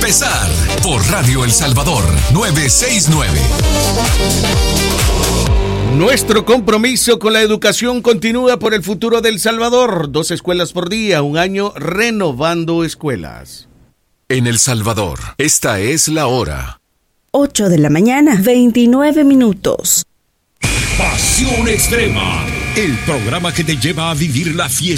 empezar por Radio El Salvador 969. Nuestro compromiso con la educación continúa por el futuro del Salvador. 2 escuelas por día, un año renovando escuelas. En El Salvador, esta es la hora. 8 de la mañana, 29 minutos. Pasión Extrema, el programa que te lleva a vivir la fiesta